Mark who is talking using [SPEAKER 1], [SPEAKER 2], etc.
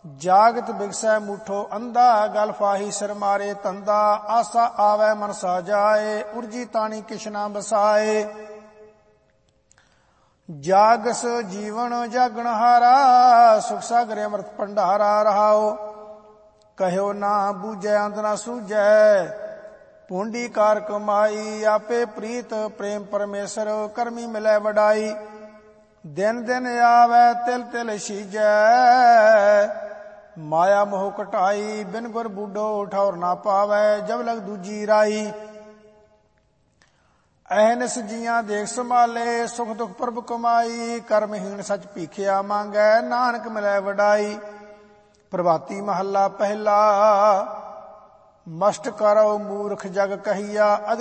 [SPEAKER 1] ਜਾਗਤ ਬਿਗਸੈ ਮੂਠੋ ਅੰਧਾ, ਗਲ ਫਾਹੀ ਸਿਰ ਮਾਰੇ ਧੰਦਾ। ਆਸਾ ਆਵੈ ਮਨ ਸਾ ਜਾਏ, ਉਰਜੀ ਤਾਣੀ ਕਿਛ ਨਾ ਬਸਾਏ। ਜਾਗਸ ਜੀਵਨ ਜਾਗਣ ਹਾਰਾ, ਸੁਖ ਸਾਗਰ ਅੰਮ੍ਰਿਤ ਭੰਡਾਰਾ ਰਹਾਓ। ਕਹਿਓ ਨਾ ਬੂਝੈ ਅੰਧ ਨਾ ਸੂਝੈ, ਪੂੰਡੀ ਕਾਰ ਕਮਾਈ। ਆਪੇ ਪ੍ਰੀਤ ਪ੍ਰੇਮ ਪਰਮੇਸ਼ਰ, ਕਰਮੀ ਮਿਲੈ ਵਡਾਈ। ਦਿਨ ਦਿਨ ਆਵੈ ਤਿਲ ਤਿਲ ਸੀਜੈ, ਮਾਇਆ ਮੋਹ ਘਟਾਈ। ਬਿਨ ਗੁਰ ਬੂਢੋ ਠੌਰ ਨਾ ਪਾਵੈ, ਜਬ ਲਗ ਦੂਜੀ ਰਾਈ। ਅਹਨਿਸ ਜੀਆਂ ਦੇਖ ਸੰਭਾਲੇ, ਸੁਖ ਦੁਖ ਪ੍ਰਭ ਕਮਾਈ। ਕਰਮਹੀਣ ਸਚ ਭੀਖਿਆ ਮੰਗੈ, ਨਾਨਕ ਮਿਲੈ ਵਡਾਈ। ਪ੍ਰਭਾਤੀ ਮਹੱਲਾ ਪਹਿਲਾ। ਮਸਟ ਕਰੋ ਮੂਰਖ ਜਗ ਕਹੀਆ,